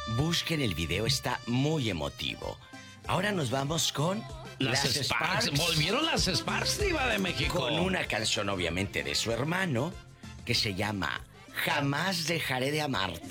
Busquen el video, está muy emotivo. Ahora nos vamos con Las Sparks. Volvieron las Sparks, Diva de México. con una canción obviamente de su hermano que se llama Jamás dejaré de amarte.